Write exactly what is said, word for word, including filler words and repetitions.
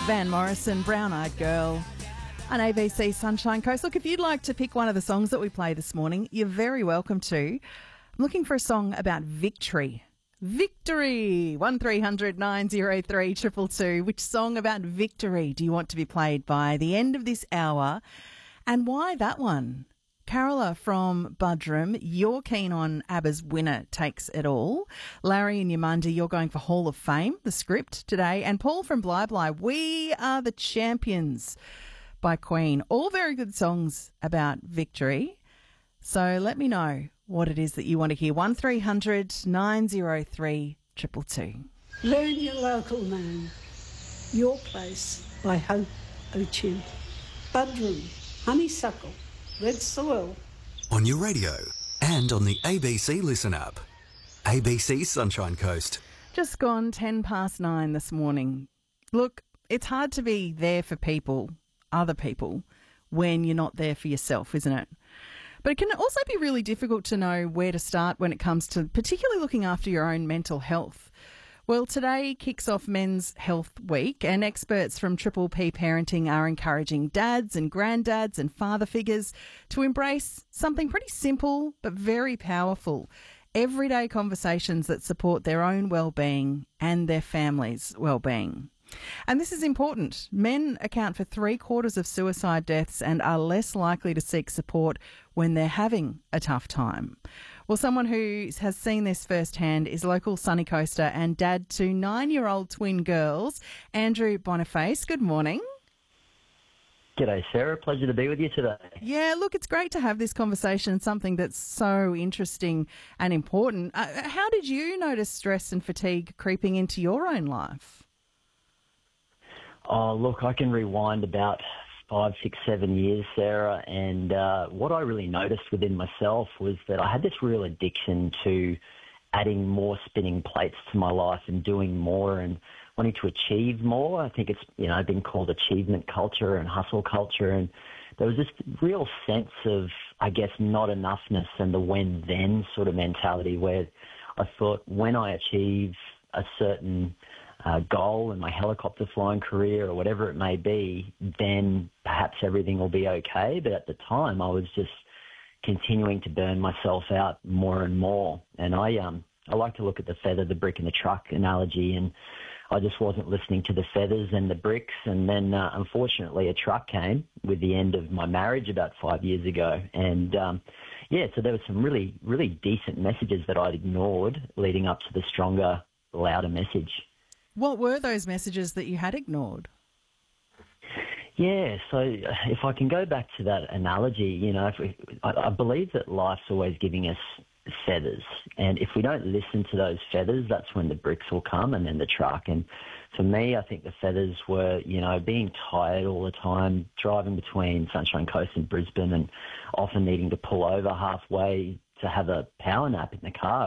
Van Morrison, Brown Eyed Girl, on A B C Sunshine Coast. Look, if you'd like to pick one of the songs that we play this morning, you're very welcome to. I'm looking for a song about victory. Victory! one three hundred nine oh three two two two. Which song about victory do you want to be played by the end of this hour? And why that one? Carola from Budrum, you're keen on ABBA's Winner Takes It All. Larry and Yamunda, you're going for Hall of Fame, the script today. And Paul from Bly Bly, We Are the Champions by Queen. All very good songs about victory. So let me know what it is that you want to hear. one three hundred nine oh three two two two. Learn your local name. Your Place by Hope O'Chin. Budrum, Honeysuckle, Red Soil. On your radio and on the A B C Listen app. A B C Sunshine Coast. Just gone ten past nine this morning. Look, it's hard to be there for people, other people, when you're not there for yourself, isn't it? But it can also be really difficult to know where to start when it comes to particularly looking after your own mental health. Well, today kicks off Men's Health Week, and experts from Triple P Parenting are encouraging dads and granddads and father figures to embrace something pretty simple but very powerful. Everyday conversations that support their own well-being and their family's well-being. And this is important. Men account for three quarters of suicide deaths and are less likely to seek support when they're having a tough time. Well, someone who has seen this firsthand is local Sunny Coaster and dad to nine-year-old twin girls, Andrew Boniface. Good morning. G'day, Sarah. Pleasure to be with you today. Yeah, look, it's great to have this conversation, something that's so interesting and important. Uh, how did you notice stress and fatigue creeping into your own life? Oh, look, I can rewind about five, six, seven years, Sarah, and uh, what I really noticed within myself was that I had this real addiction to adding more spinning plates to my life and doing more and wanting to achieve more. I think it's, you know, been called achievement culture and hustle culture, and there was this real sense of, I guess, not enoughness and the when-then sort of mentality where I thought when I achieve a certain Uh, goal in my helicopter flying career or whatever it may be, then perhaps everything will be okay. But at the time, I was just continuing to burn myself out more and more. And I um I like to look at the feather, the brick and the truck analogy, and I just wasn't listening to the feathers and the bricks. And then, uh, unfortunately, a truck came with the end of my marriage about five years ago. And, um, yeah, so there were some really, really decent messages that I'd ignored leading up to the stronger, louder message. What were those messages that you had ignored? Yeah, so if I can go back to that analogy, you know, if we, I, I believe that life's always giving us feathers. And if we don't listen to those feathers, that's when the bricks will come and then the truck. And for me, I think the feathers were, you know, being tired all the time, driving between Sunshine Coast and Brisbane and often needing to pull over halfway to have a power nap in the car.